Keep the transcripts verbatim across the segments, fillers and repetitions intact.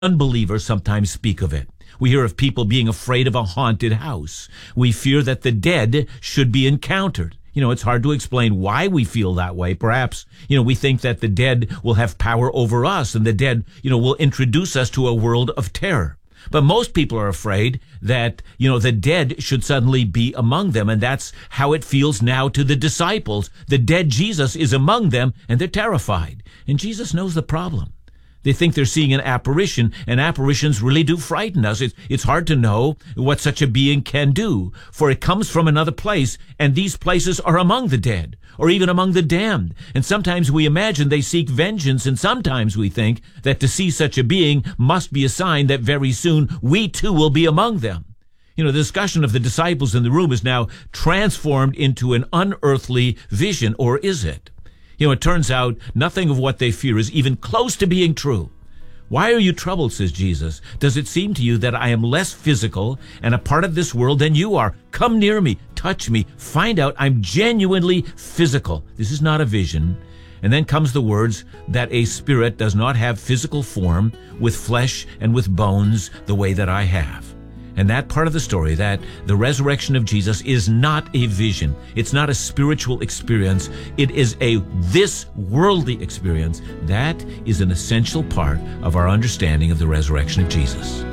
Unbelievers sometimes speak of it. We hear of people being afraid of a haunted house. We fear that the dead should be encountered. You know, it's hard to explain why we feel that way. Perhaps, you know, we think that the dead will have power over us and the dead, you know, will introduce us to a world of terror. But most people are afraid that, you know, the dead should suddenly be among them. And that's how it feels now to the disciples. The dead Jesus is among them and they're terrified. And Jesus knows the problem. They think they're seeing an apparition, and apparitions really do frighten us. It's, it's hard to know what such a being can do, for it comes from another place, and these places are among the dead, or even among the damned. And sometimes we imagine they seek vengeance, and sometimes we think that to see such a being must be a sign that very soon we too will be among them. You know, the discussion of the disciples in the room is now transformed into an unearthly vision, or is it? You know, it turns out nothing of what they fear is even close to being true. Why are you troubled, says Jesus? Does it seem to you that I am less physical and a part of this world than you are? Come near me, touch me, find out I'm genuinely physical. This is not a vision. And then comes the words that a spirit does not have physical form with flesh and with bones the way that I have. And that part of the story, that the resurrection of Jesus is not a vision. It's not a spiritual experience. It is a this worldly experience. That is an essential part of our understanding of the resurrection of Jesus.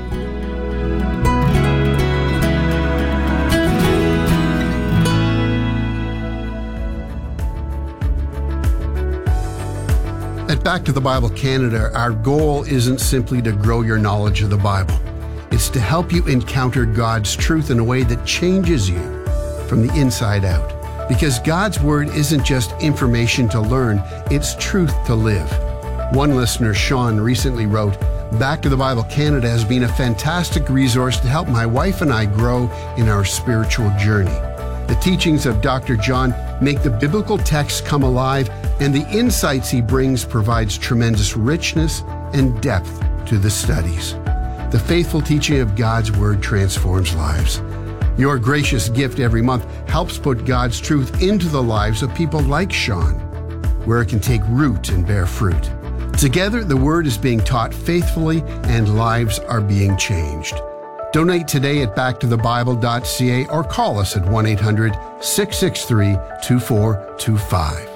At Back to the Bible Canada, our goal isn't simply to grow your knowledge of the Bible. It's to help you encounter God's truth in a way that changes you from the inside out. Because God's Word isn't just information to learn, it's truth to live. One listener, Sean, recently wrote, Back to the Bible Canada has been a fantastic resource to help my wife and I grow in our spiritual journey. The teachings of Doctor John make the biblical text come alive, and the insights he brings provides tremendous richness and depth to the studies. The faithful teaching of God's Word transforms lives. Your gracious gift every month helps put God's truth into the lives of people like Sean, where it can take root and bear fruit. Together, the Word is being taught faithfully and lives are being changed. Donate today at back to the bible dot c a or call us at one eight hundred, six six three, two four two five.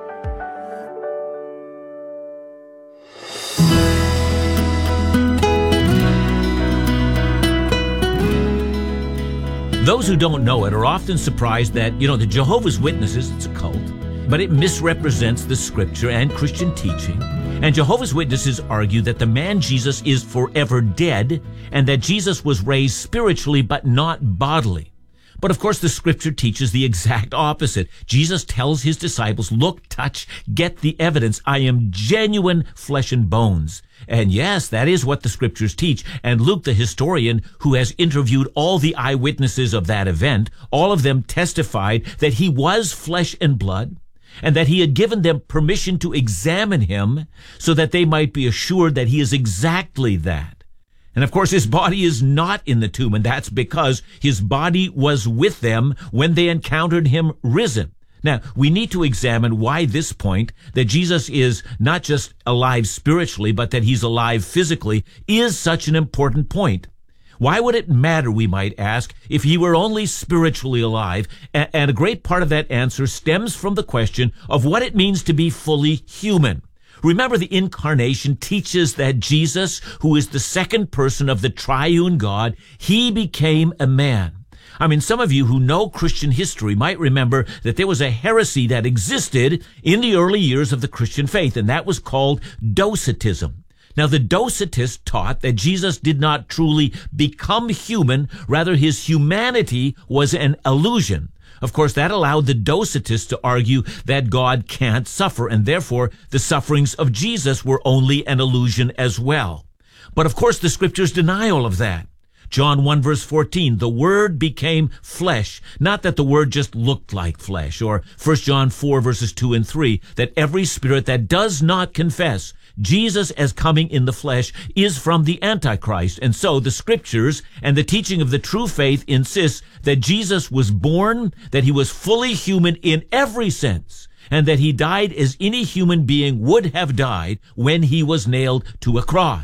Those who don't know it are often surprised that, you know, the Jehovah's Witnesses, it's a cult, but it misrepresents the Scripture and Christian teaching. And Jehovah's Witnesses argue that the man Jesus is forever dead and that Jesus was raised spiritually but not bodily. But of course, the Scripture teaches the exact opposite. Jesus tells his disciples, look, touch, get the evidence. I am genuine flesh and bones. And yes, that is what the Scriptures teach. And Luke, the historian, who has interviewed all the eyewitnesses of that event, all of them testified that he was flesh and blood, and that he had given them permission to examine him so that they might be assured that he is exactly that. And of course, his body is not in the tomb, and that's because his body was with them when they encountered him risen. Now, we need to examine why this point, that Jesus is not just alive spiritually, but that he's alive physically, is such an important point. Why would it matter, we might ask, if he were only spiritually alive? And a great part of that answer stems from the question of what it means to be fully human. Remember, the incarnation teaches that Jesus, who is the second person of the triune God, he became a man. I mean, some of you who know Christian history might remember that there was a heresy that existed in the early years of the Christian faith, and that was called Docetism. Now, the Docetists taught that Jesus did not truly become human, rather his humanity was an illusion. Of course, that allowed the Docetists to argue that God can't suffer, and therefore the sufferings of Jesus were only an illusion as well. But of course, the Scriptures deny all of that. John one verse fourteen, the Word became flesh, not that the Word just looked like flesh, or First John four verses two and three, that every spirit that does not confess Jesus as coming in the flesh is from the Antichrist. And so the Scriptures and the teaching of the true faith insists that Jesus was born, that he was fully human in every sense, and that he died as any human being would have died when he was nailed to a cross.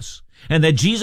and that Jesus